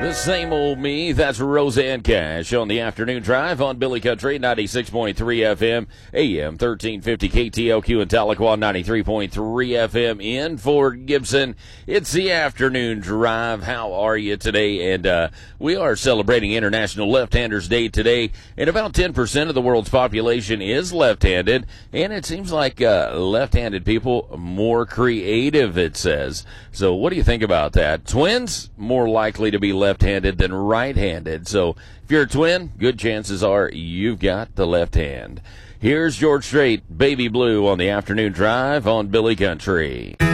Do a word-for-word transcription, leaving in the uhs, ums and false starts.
The same old me, that's Roseanne Cash on the afternoon drive on Billy Country, ninety-six point three F M, A M thirteen fifty K T L Q in Tahlequah, ninety-three point three F M in Fort Gibson. It's the afternoon drive. How are you today? And uh, we are celebrating International Left-Handers Day today, and about ten percent of the world's population is left-handed, and it seems like uh, left-handed people more creative, it says. So what do you think about that? Twins, more likely to be left left-handed than right-handed. So if you're a twin, good chances are you've got the left hand. Here's George Strait, Baby Blue on the afternoon drive on Billy Country.